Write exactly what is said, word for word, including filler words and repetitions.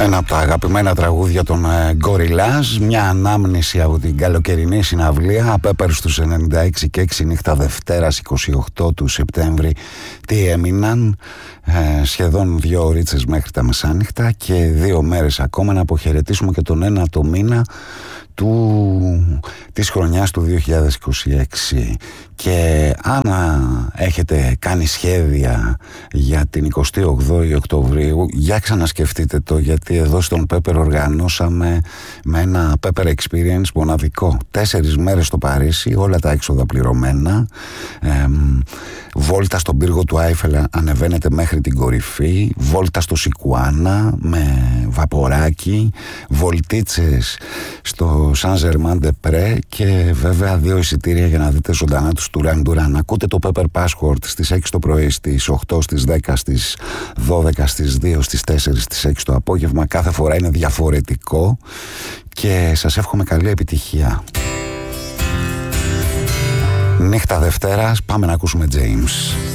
Ένα από τα αγαπημένα τραγούδια των Gorillaz, μια ανάμνηση από την καλοκαιρινή συναυλία Peppers στους ενενήντα έξι και έξι νύχτα Δευτέρας είκοσι οκτώ του Σεπτέμβρη. Τι έμειναν, ε, σχεδόν δύο ωρίτσες μέχρι τα μεσάνυχτα και δύο μέρες ακόμα να αποχαιρετήσουμε και τον ένατο μήνα του, της χρονιάς του δύο χιλιάδες είκοσι έξι. Και αν έχετε κάνει σχέδια για την εικοστή όγδοη Οκτωβρίου, για ξανασκεφτείτε το, γιατί εδώ στον Pepper οργανώσαμε με ένα Pepper Experience μοναδικό. Τέσσερις μέρες στο Παρίσι, όλα τα έξοδα πληρωμένα, ε, βόλτα στον πύργο του Άιφελ, ανεβαίνετε μέχρι την κορυφή, βόλτα στο Σικουάνα με βαποράκι, βολτίτσες στο Σαν Ζερμάν ντε Πρέ και βέβαια δύο εισιτήρια για να δείτε ζωντανά τους Duran Duran. Ακούτε το Pepper Password στις έξι το πρωί, στις οκτώ, στις δέκα, στις δώδεκα, στις δύο, στις τέσσερα, στις έξι το απόγευμα. Κάθε φορά είναι διαφορετικό και σας εύχομαι καλή επιτυχία. Νύχτα Δευτέρας, πάμε να ακούσουμε James.